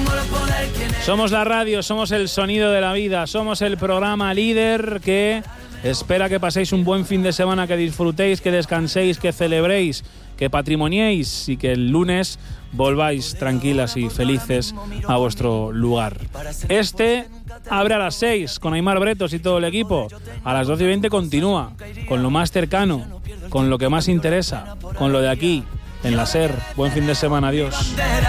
Somos la radio, somos el sonido de la vida, somos el programa líder que espera que paséis un buen fin de semana, que disfrutéis, que descanséis, que celebréis, que patrimoniéis y que el lunes volváis tranquilas y felices a vuestro lugar. Este abre a las 6 con Aimar Bretos y todo el equipo. A las 12:20 continúa con lo más cercano, con lo que más interesa, con lo de aquí, en la SER. Buen fin de semana, adiós.